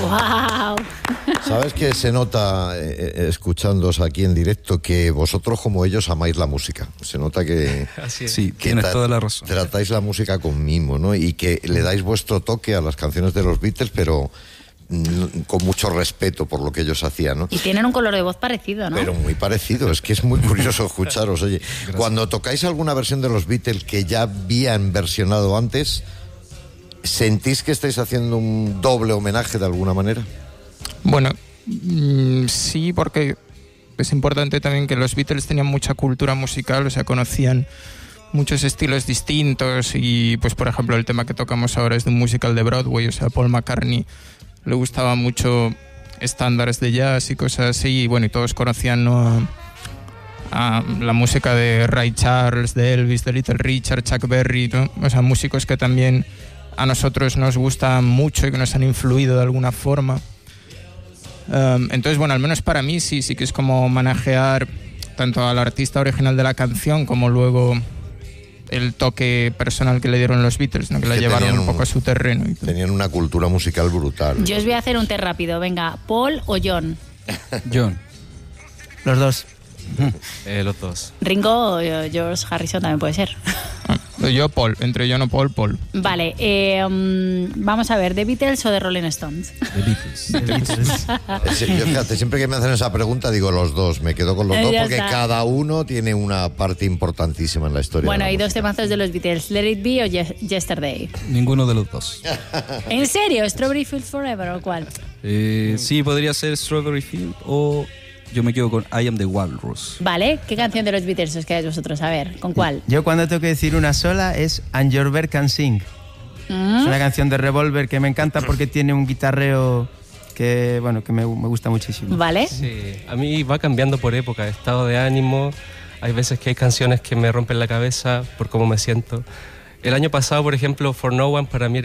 ¡Wow! ¿Sabes que se nota, escuchándoos aquí en directo, que vosotros como ellos amáis la música? Se nota que... Así es. Sí, tienes toda la razón. Tratáis la música con mimo, ¿no? Y que le dais vuestro toque a las canciones de los Beatles, pero con mucho respeto por lo que ellos hacían, ¿no? Y tienen un color de voz parecido, ¿no? Pero muy parecido, es que es muy curioso escucharos. Oye, Gracias. cuando tocáis alguna versión de los Beatles que ya habían versionado antes, ¿sentís que estáis haciendo un doble homenaje de alguna manera? Bueno, sí, porque es importante también que los Beatles tenían mucha cultura musical, o sea, conocían muchos estilos distintos y, pues, por ejemplo, el tema que tocamos ahora es de un musical de Broadway, o sea, Paul McCartney le gustaba mucho estándares de jazz y cosas así, y bueno, y todos conocían, ¿no?, a la música de Ray Charles, de Elvis, de Little Richard, Chuck Berry, ¿no? O sea, músicos que también a nosotros nos gustan mucho y que nos han influido de alguna forma. Entonces, bueno, al menos para mí sí que es como homenajear tanto al artista original de la canción como luego el toque personal que le dieron los Beatles, ¿no? Que la llevaron un poco a su terreno. Y tenían una cultura musical brutal. Yo os voy a hacer un test rápido. Venga, ¿Paul o John? John. Los dos. Los dos. Ringo o George Harrison también puede ser. Yo Paul, entre John o Paul. Vale, vamos a ver, ¿de Beatles o de Rolling Stones? The Beatles. Yo, fíjate, siempre que me hacen esa pregunta digo los dos, me quedo con los dos Ya porque está. cada uno tiene una parte importantísima en la historia. Bueno, de la hay dos música. temazos de los Beatles, Let It Be o Yesterday. Ninguno de los dos. ¿En serio? ¿Strawberry Fields Forever o cuál? Sí, podría ser Strawberry Field o yo me quedo con I Am the Walrus. Vale, ¿qué canción de los Beatles os quedáis vosotros? A ver, ¿con cuál? Yo cuando tengo que decir una sola es And Your Bird Can Sing. Es una canción de Revolver que me encanta porque tiene un guitarreo que, bueno, que me gusta muchísimo. Vale. Sí, a mí va cambiando por época, estado de ánimo. Hay veces que hay canciones que me rompen la cabeza por cómo me siento. El año pasado, por ejemplo, For No One para mí